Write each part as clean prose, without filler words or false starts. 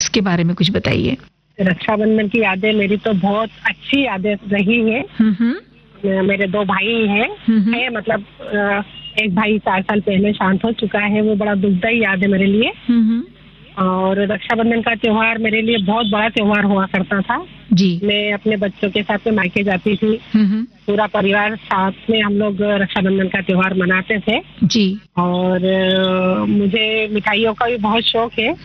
इसके बारे में कुछ बताइए। रक्षाबंधन की यादें मेरी तो बहुत अच्छी यादें रही है। मेरे 2 भाई हैं, मतलब एक भाई 4 साल पहले शांत हो चुका है, वो बड़ा दुखदाई याद है मेरे लिए। और रक्षाबंधन का त्योहार मेरे लिए बहुत बड़ा त्योहार हुआ करता था जी। मैं अपने बच्चों के साथ में मायके जाती थी, पूरा परिवार साथ में हम लोग रक्षाबंधन का त्योहार मनाते थे जी। और मुझे मिठाइयों का भी बहुत शौक है,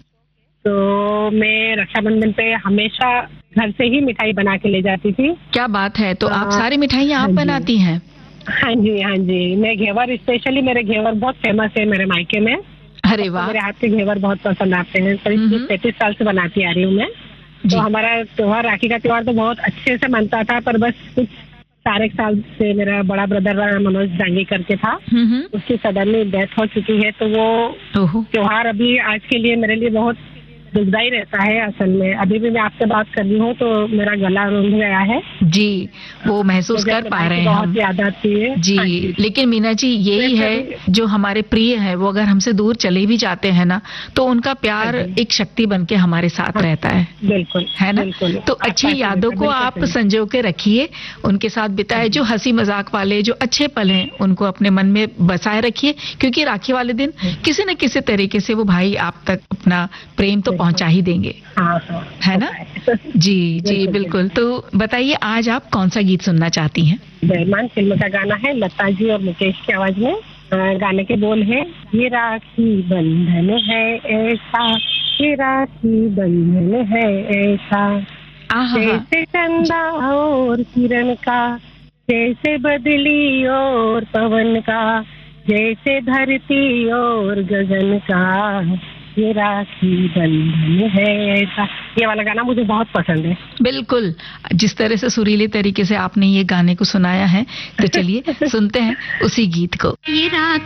तो मैं रक्षाबंधन पे हमेशा घर से ही मिठाई बना के ले जाती थी। क्या बात है, तो आप सारी मिठाइयाँ आप बनाती हैं? हाँ जी, हाँ जी। मैं घेवर, स्पेशली मेरे घेवर बहुत फेमस है मेरे मायके में। अरे वाह। मेरे हाथ के घेवर बहुत पसंद आते हैं, करीब 35 साल से बनाती आ रही हूँ मैं। तो हमारा त्योहार, राखी का त्योहार तो बहुत अच्छे से मनता था, पर बस कुछ 4 साल से मेरा बड़ा ब्रदर मनोज डांगी करके था, उसकी सडनली डेथ हो चुकी है, तो वो त्योहार अभी आज के लिए मेरे लिए बहुत दुखदाई रहता है। असल में अभी भी मैं आपसे बात कर रही हूँ तो मेरा गला रुंध गया है जी, वो महसूस कर पा रहे हैं हम। बहुत याद आती है जी। लेकिन मीना जी, यही है जो हमारे प्रिय है, वो अगर हमसे दूर चले भी जाते हैं ना, तो उनका प्यार एक शक्ति बन के हमारे साथ रहता है। बिल्कुल, है ना? तो अच्छी यादों को आप संजो के रखिए, उनके साथ बिताए जो हंसी मजाक वाले जो अच्छे पल हैं उनको अपने मन में बसाए रखिए, क्योंकि राखी वाले दिन किसी न किसी तरीके से वो भाई आप तक अपना प्रेम तो पहुंचा ही देंगे। है ना? जी जी बिल्कुल। तो बताइए, आज आप कौन सा गीत सुनना चाहती हैं? बेईमान फिल्म का गाना है, लता जी और मुकेश की आवाज में। गाने के बोल है, ये राखी बंधन है ऐसा, ये राखी बंधन है ऐसा, जैसे चंदा और किरण का, जैसे बदली और पवन का, जैसे धरती और गगन का, ये राखी बंधन है ऐसा। ये वाला गाना मुझे बहुत पसंद है। बिल्कुल, जिस तरह से सुरीले तरीके से आपने ये गाने को सुनाया है, तो चलिए सुनते हैं उसी गीत को।